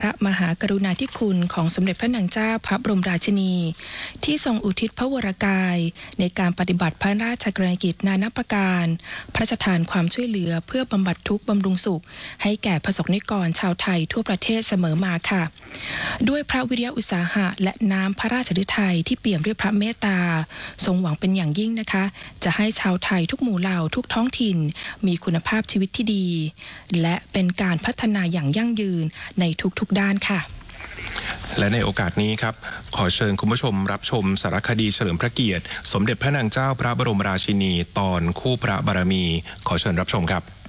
พระมหากรุณาธิคุณของสมเด็จพระนางเจ้าพระบรมราชินีที่ทรงอุทิศพระวรกายในการปฏิบัติพระราชกรณียกิจนานาประการพระราชทานความช่วยเหลือเพื่อบำบัดทุกข์บำรุงสุขให้แก่ประสบนิกรชาวไทยทั่วประเทศเสมอมาค่ะด้วยพระวิริยะอุตสาหะและน้ำพระราชฤทัยที่เปี่ยมด้วยพระเมตตาทรงหวังเป็นอย่างยิ่งนะคะจะให้ชาวไทยทุกหมู่เหล่าทุกท้องถิ่นมีคุณภาพชีวิตที่ดีและเป็นการพัฒนาอย่างยั่งยืนในทุกๆด้านค่ะและในโอกาสนี้ครับขอเชิญคุณผู้ชมรับชมสารคดีเฉลิมพระเกียรติสมเด็จพระนางเจ้าพระบรมราชินีตอนคู่พระบารมีขอเชิญรับชมครับ